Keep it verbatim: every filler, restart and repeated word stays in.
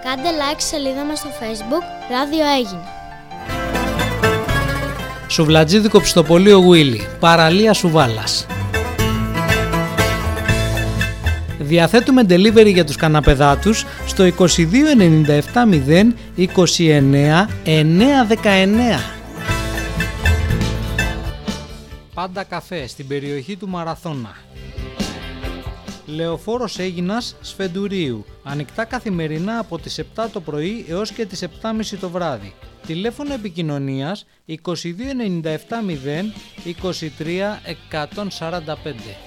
Κάντε like στη σελίδα μας στο Facebook Ράδιο Αίγινα. Σουβλατζίδικο Πιστοπωλείο Γουίλι, παραλία Σουβάλας. Διαθέτουμε delivery για τους καναπεδάτους στο είκοσι δύο ενενήντα επτά μηδέν είκοσι εννέα εννιακόσια δεκαεννέα. Πάντα καφέ στην περιοχή του Μαραθώνα. Λεωφόρος Αίγινας Σφεντουρίου. Ανοιχτά καθημερινά από τις επτά το πρωί έως και τις επτά και μισή το βράδυ. Τηλέφωνο επικοινωνίας είκοσι δύο ενενήντα επτά μηδέν είκοσι τρία εκατόν σαράντα πέντε.